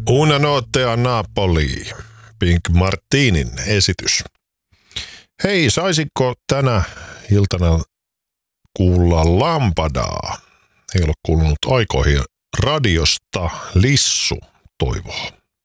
Una notte a Napoli, Pink Martinin esitys. Hei, saisinko tänä iltana kuulla Lampadaa? Ei ole kuulunut aikoihin radiosta. Lissu toivoo.